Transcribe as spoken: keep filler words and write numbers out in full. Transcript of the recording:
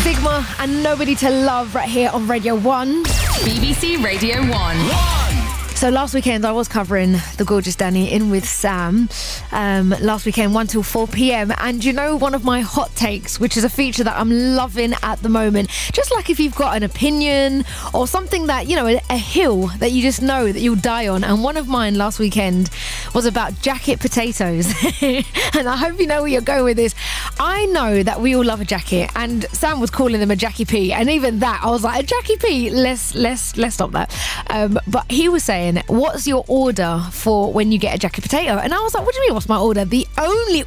Sigma and Nobody to Love right here on Radio one. B B C Radio one. So last weekend I was covering the gorgeous Danny in with Sam. Um, last weekend, one till four p.m. And you know, one of my hot takes, which is a feature that I'm loving at the moment, just like if you've got an opinion or something that, you know, a, a hill that you just know that you'll die on. And one of mine last weekend was about jacket potatoes. And I hope you know where you're going with this. I know that we all love a jacket, and Sam was calling them a Jackie P. And even that, I was like, a Jackie P? Let's, let's, let's stop that. Um, but he was saying, what's your order for when you get a jacket potato? And I was like, what do you mean, what's my order? The only